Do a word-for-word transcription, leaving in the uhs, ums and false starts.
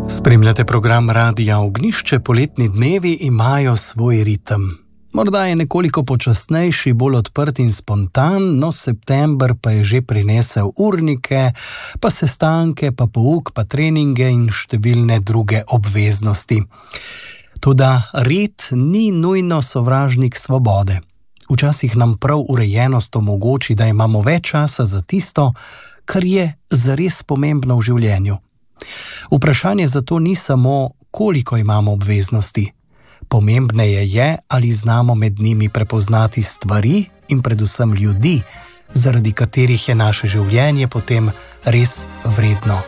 Spremljate program Radia Ognjišče, poletni dnevi imajo svoj ritem. Morda je nekoliko počasnejši, bolj odprt in spontan, no september pa je že prinesel urnike, pa sestanke, pa pouk, pa treninge in številne druge obveznosti. Toda red ni nujno sovražnik svobode. Včasih nam prav urejenost omogoči, da imamo več časa za tisto, kar je zares pomembno v življenju. Vprašanje zato ni samo, koliko imamo obveznosti. Pomembneje je, ali znamo med njimi prepoznati stvari in predvsem ljudi, zaradi katerih je naše življenje potem res vredno